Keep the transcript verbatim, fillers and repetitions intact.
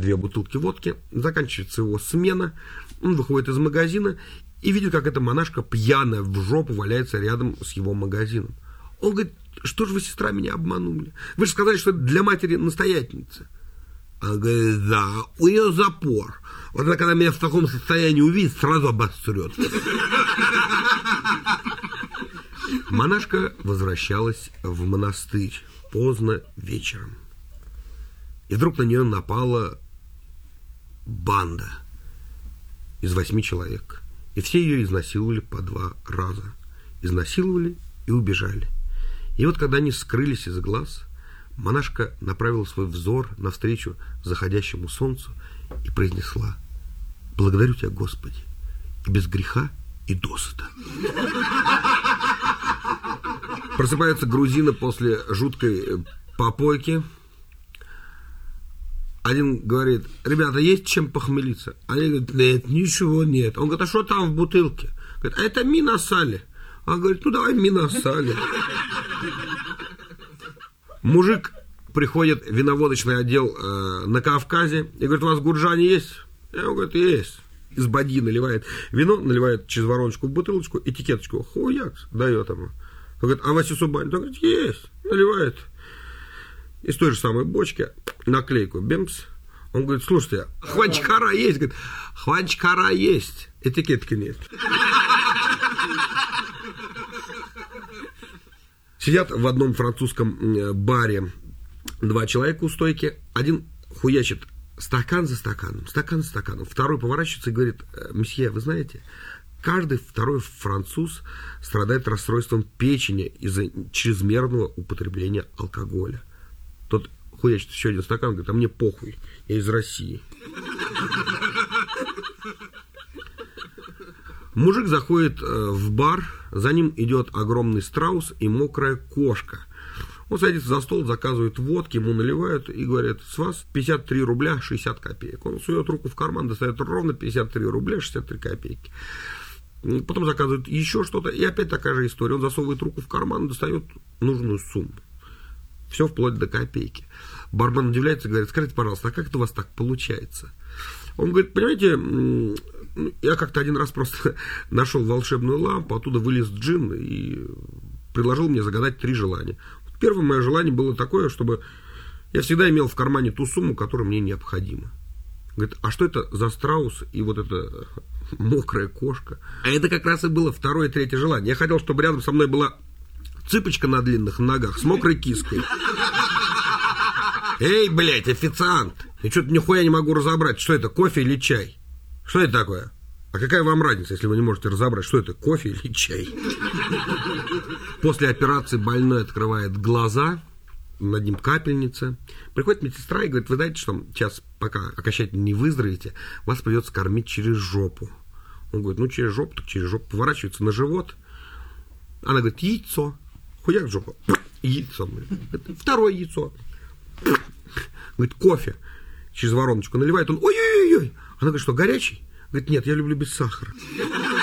две бутылки водки, заканчивается его смена, он выходит из магазина и видит, как эта монашка пьяная в жопу валяется рядом с его магазином. Он говорит: что же вы, сестра, меня обманули? Вы же сказали, что это для матери-настоятельницы. Она говорит: да, у нее запор. Вот она, когда меня в таком состоянии увидит, сразу обострет. Монашка возвращалась в монастырь поздно вечером. И вдруг на нее напала банда из восьми человек. И все ее изнасиловали по два раза. Изнасиловали и убежали. И вот когда они скрылись из глаз, монашка направила свой взор навстречу заходящему солнцу и произнесла: благодарю тебя, Господи, и без греха, и досыта. Просыпаются грузины после жуткой попойки. Один говорит: ребята, есть чем похмелиться? Они говорят: нет, ничего нет. Он говорит: а что там в бутылке? Говорит: а это минасали. Он говорит: ну давай минасали. Мужик приходит в виноводочный отдел э, на Кавказе и говорит: у вас гурджане есть? И он говорит: есть. Из бадьи наливает вино, наливает через вороночку в бутылочку, этикеточку хуяк дает ему. Он говорит: а Вася Субань? Он говорит: есть. Наливает из той же самой бочки наклейку бемс. Он говорит: слушайте, хванчкара есть? Говорит: хванчкара есть, этикетки нет. Сидят в одном французском баре два человека у стойки. Один хуячит стакан за стаканом, стакан за стаканом. Второй поворачивается и говорит: месье, вы знаете, каждый второй француз страдает расстройством печени из-за чрезмерного употребления алкоголя. Тот хуячит еще один стакан, говорит: а мне похуй, я из России. Мужик заходит в бар, за ним идет огромный страус и мокрая кошка. Он садится за стол, заказывает водки, ему наливают и говорят: с вас пятьдесят три рубля шестьдесят копеек. Он сует руку в карман, достает ровно пятьдесят три рубля шестьдесят три копейки. Потом заказывает еще что-то, и опять такая же история. Он засовывает руку в карман и достает нужную сумму. Все вплоть до копейки. Бармен удивляется и говорит: скажите, пожалуйста, а как это у вас так получается? Он говорит: понимаете, я как-то один раз просто нашел волшебную лампу, оттуда вылез джин и предложил мне загадать три желания. Первое мое желание было такое, чтобы я всегда имел в кармане ту сумму, которая мне необходима. Говорит: а что это за страус и вот эта мокрая кошка? А это как раз и было второе и третье желание. Я хотел, чтобы рядом со мной была цыпочка на длинных ногах с мокрой киской. Эй, блядь, официант! Я что-то нихуя не могу разобрать, что это, кофе или чай? Что это такое? А какая вам разница, если вы не можете разобрать, что это, кофе или чай? После операции больной открывает глаза, над ним капельница. Приходит медсестра и говорит: вы знаете, что сейчас, пока окончательно не выздоровеете, вас придется кормить через жопу. Он говорит: ну через жопу, так через жопу. Поворачивается на живот. Она говорит: яйцо. Хуяк в жопу. Яйцо. Второе яйцо. Говорит: кофе. Через вороночку наливает. Он: ой-ой-ой. Она говорит: что, горячий? Говорит: нет, я люблю без сахара.